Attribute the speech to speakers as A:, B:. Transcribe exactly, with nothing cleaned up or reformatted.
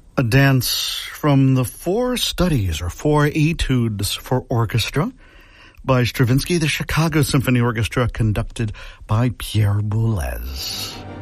A: A dance from the Four Studies, or Four Etudes for Orchestra, by Stravinsky, the Chicago Symphony Orchestra, conducted by Pierre Boulez.